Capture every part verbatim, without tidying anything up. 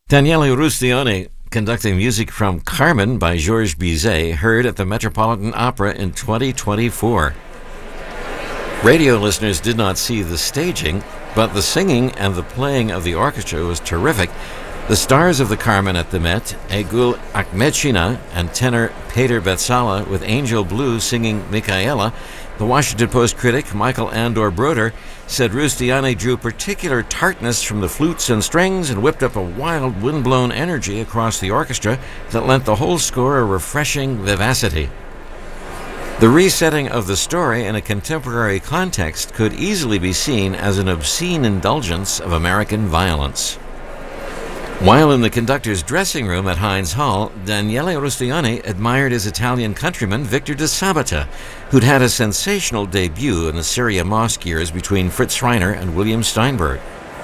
Daniele Rustione conducting music from Carmen by Georges Bizet, heard at the Metropolitan Opera in twenty twenty-four. Radio listeners did not see the staging, but the singing and the playing of the orchestra was terrific. The stars of the Carmen at the Met, Egul Akmedshina and tenor Peter Betsala with Angel Blue singing Micaela. The Washington Post critic Michael Andor Broder said Rustiane drew particular tartness from the flutes and strings and whipped up a wild, wind-blown energy across the orchestra that lent the whole score a refreshing vivacity. The resetting of the story in a contemporary context could easily be seen as an obscene indulgence of American violence. While in the conductor's dressing room at Heinz Hall, Daniele Rustiane admired his Italian countryman Victor de Sabata, who'd had a sensational debut in the Syria Mosque years between Fritz Reiner and William Steinberg.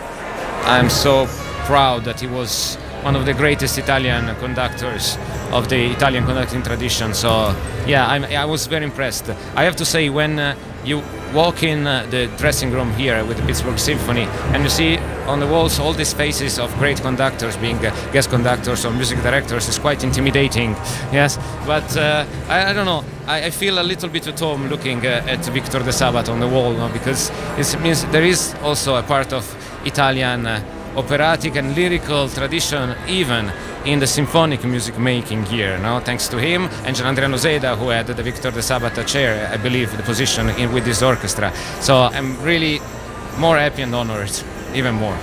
I'm so proud that he was one of the greatest Italian conductors of the Italian conducting tradition. So, yeah, I'm, I was very impressed. I have to say, when uh, you walk in uh, the dressing room here with the Pittsburgh Symphony and you see on the walls all these faces of great conductors being uh, guest conductors or music directors, it's quite intimidating. Yes, but uh, I, I don't know. I, I feel a little bit at home looking uh, at Victor de Sabat on the wall, no? Because it means there is also a part of Italian uh, operatic and lyrical tradition even in the symphonic music making here, no? Thanks to him and Gian Andrea Noseda, who had the Victor de Sabata chair, I believe, the position in, with this orchestra. So I'm really more happy and honored, even more.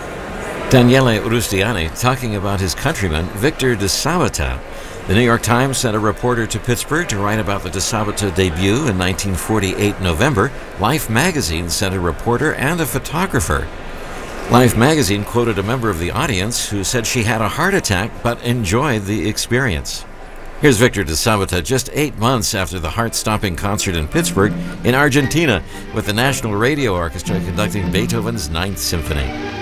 Daniele Rustiane talking about his countryman Victor de Sabata. The New York Times sent a reporter to Pittsburgh to write about the de Sabata debut in nineteen forty-eight November. Life magazine sent a reporter and a photographer. Life magazine quoted a member of the audience who said she had a heart attack but enjoyed the experience. Here's Victor de Sabata just eight months after the heart-stopping concert in Pittsburgh in Argentina with the National Radio Orchestra conducting Beethoven's Ninth Symphony.